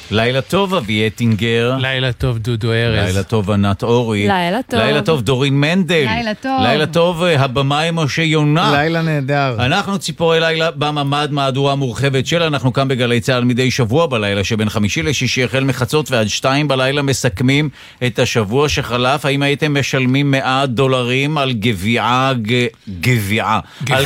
לילה טוב אבי אטינגר. לילה טוב דודו ארז. לילה טוב ענת אורי. לילה טוב. לילה טוב דורין מנדל. לילה טוב. לילה טוב הבמאי משה יונה. לילה נהדר. אנחנו ציפורי לילה בממד מהדורה מורחבת של אנחנו כאן בגלי צהל מדי שבוע בלילה שבין חמישי לשישי החל מחצות ועד 2 בלילה מסכמים את השבוע שחלף. האם הייתם משלמים $100 על גביעה גלידה?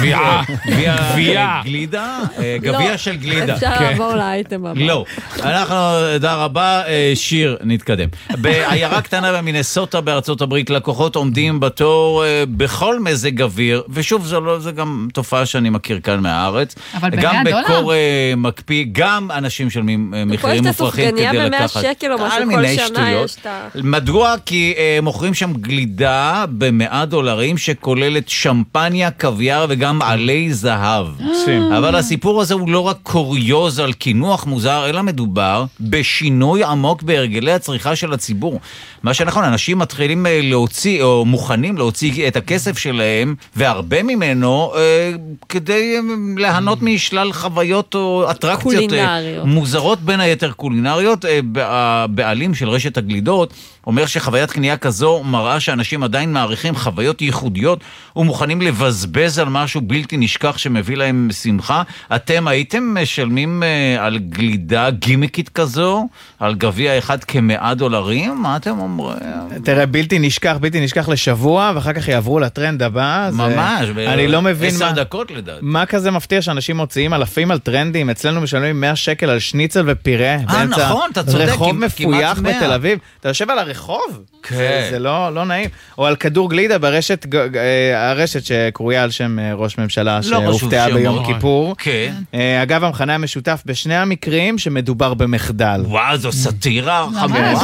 גביע של גלידה. אפשר לעבור לאייטם הבא. לא. אנחנו, תודה רבה, שיר, נתקדם. בעיירה קטנה במינסוטה בארצות הברית, לקוחות עומדים בתור בכל מזג אוויר, ושוב, זה גם תופעה שאני מכיר כאן מהארץ. אבל גם $100? בקור מקפיא, גם אנשים משלמים מחירים מופרכים כדי לקחת. פה יש את הסופגניה ב$100 או משהו, כל שנה יש את ה... מדוע? כי מוכרים שם גלידה $100 שכוללת שמפניה, קוויאר וגם עלי זהב. אבל הסיפור הזה הוא לא רק קוריוז על כינוח מוזר, אלא מדובר בשינוי עמוק בהרגלי הצריכה של הציבור. מה שנכון, אנשים מתחילים להוציא, או מוכנים להוציא את הכסף שלהם, והרבה ממנו, כדי להנות משלל חוויות או אטרקציות מוזרות, בין היתר קולינריות. הבעלים של רשת הגלידות אומר שחוויית קנייה כזו מראה שאנשים עדיין מעריכים חוויות ייחודיות ומוכנים לבזבז על משהו בלתי נשכח שמביא להם שמחה. אתם הייתם משלמים על גלידה גימיקית כזו, על גביע אחד $100? מה אתם אומרים? תראה, בלתי נשכח לשבוע, ואחר כך יעברו לטרנד הבא. ממש, אני לא מבין 10 דקות לדעת. מה כזה מפתיע שאנשים מוצאים אלפים על טרנדים? אצלנו משלמים $100 על שניצל ופירה. נכון, אתה צודק. רחוב מפויח בתל אביב. אתה יושב על הרחוב? זה לא נעים. או על כדור גלידה ברשת, הרשת שקרויה על שם ראש ממשלה שהופתעה ביום כיפור. אגב, המכנה המשותף בשני המקרים שמדובר במחדל. וואו, זו סטירה חמורה.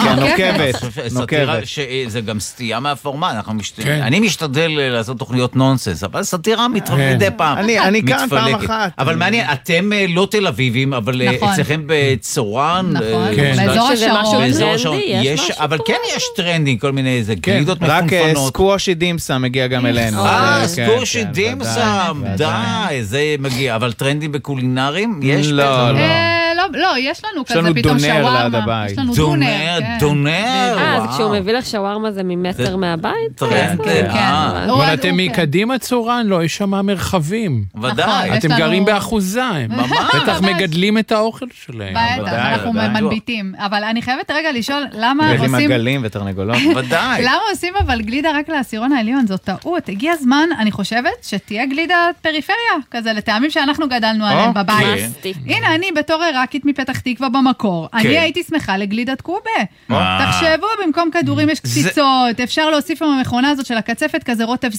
נוקבת. זה גם סטייה מהפורמט. אני משתדל לעשות תוכניות נונסנס, אבל סטירה מדי פעם. אני כאן פעם אחת. אבל מעניין, אתם לא תל אביבים, אבל אצלכם בצורן. נכון, באזור השרון. אבל כן יש טרנדים, כל מיני איזה גלידות מפונפנות. רק סקושי דימסה מגיע גם אלינו. סקושי דימסה, די, זה מגיע. אבל טרנדים בקולינרים? לא, יש לנו כזה פתאום שווארמה. יש לנו דונר. אז כשהוא מביא לך שווארמה זה ממטר מהבית? אבל אתם מקדימה צורן, לא, יש שם מרחבים. ודאי. אתם גרים באחוזיים. בטח מגדלים את האוכל שלהם. בטח, אנחנו מנביטים. אבל אני חייבת רגע לשאול, למה מגדלים עושים... עגלים ותרנגולות. ודאי. למה עושים אבל גלידה רק לעשירון העליון? זאת טעות. הגיע הזמן, אני חושבת, שתהיה גלידה פריפריה, כזה לטעמים שאנחנו גדלנו עליהם בבית. הנה, אני בתור עיראקית מפתח תקווה במקור. אני הייתי שמחה לגלידת קובה. תחשבו, במקום כדורים יש קציצות, אפשר להוסיף עם המכונה הזאת של הקצפת כזה רוטב